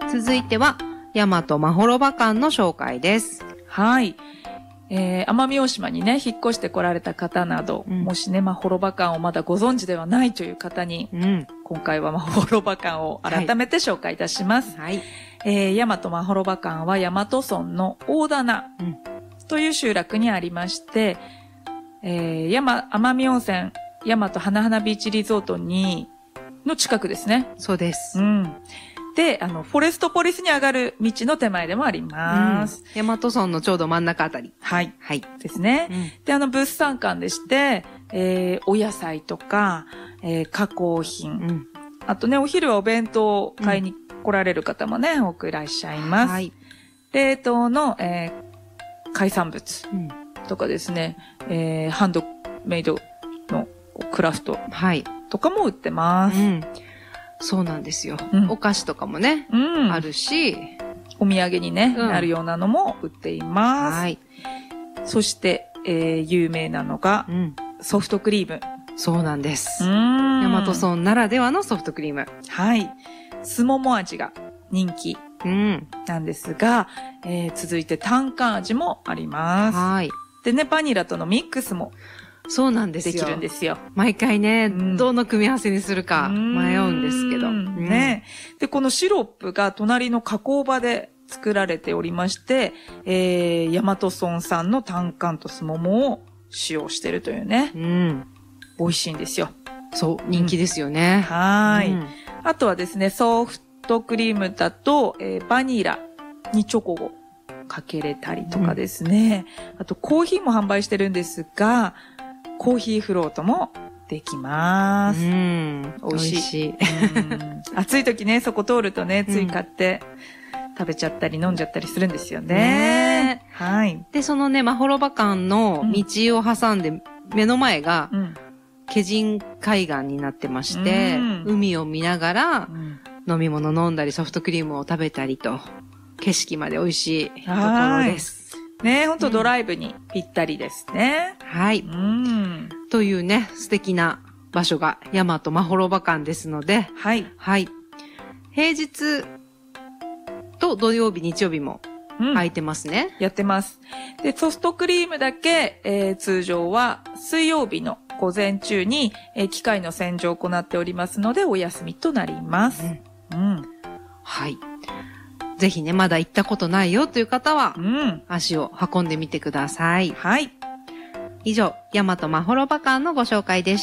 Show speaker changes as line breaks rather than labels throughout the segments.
続いては、大和まほろば館の紹介です。
はい。奄美大島にね、引っ越して来られた方など、もしね、まほろば館をまだご存知ではないという方に、今回はまほろば館を改めて紹介いたします。はい。大和まほろば館は大和村の大棚という集落にありまして、奄美温泉大和花々ビーチリゾートの近くですね。
そうです。
で、フォレストポリスに上がる道の手前でもあります。
大和村のちょうど真ん中あたり。
はい。はい。ですね。で、物産館でして、お野菜とか、加工品。あとね、お昼はお弁当を買いに来られる方もね、多くいらっしゃいます。はい。冷凍の、海産物とかですね、ハンドメイドのクラフトとかも売ってます。
そうなんですよ。お菓子とかもね、あるし、
お土産にね、なるようなのも売っています。はい。そして、有名なのが、ソフトクリーム。
そうなんです。大和村ならではのソフトクリーム。
はい。すもも味が人気なんですが、続いて単価味もあります。はい。でね、バニラとのミックスも
そうなんですよ。
できるんですよ。
毎回ね、どの組み合わせにするか迷うんですけど。
ね。で、このシロップが隣の加工場で作られておりまして、大和村産のタンカンとスモモを使用しているというね。美味しいんですよ。
そう、人気ですよね。
はい。あとはですね、ソフトクリームだと、バニラにチョコをかけれたりとかですね。あとコーヒーも販売してるんですが、コーヒーフロートもできます。美味しい。暑い時ね、そこ通るとね、つい買って食べちゃったり飲んじゃったりするんですよね。はい。
で、そのね、まほろば館の道を挟んで、目の前が、気人海岸になってまして、海を見ながら、飲み物飲んだりソフトクリームを食べたりと、景色まで美味しいところです。
ね、ほんとドライブにぴったりですね。
はい。というね、素敵な場所が大和まほろば館ですので、はい。はい。平日と土曜日、日曜日も空いてますね。
やってます。で、ソフトクリームだけ、通常は水曜日の午前中に、機械の洗浄を行っておりますので、お休みとなります。
はい。ぜひね、まだ行ったことないよという方は、足を運んでみてください。はい。以上、大和まほろば館のご紹介でした。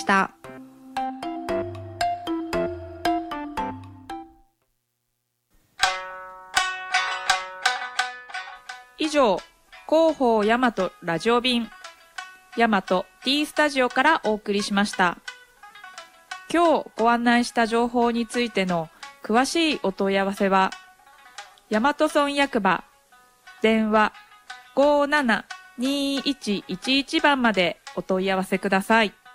以上、広報大和ラジオ便、大和 T スタジオからお送りしました。今日ご案内した情報についての詳しいお問い合わせは、大和村役場、電話 572111 番までお問い合わせください。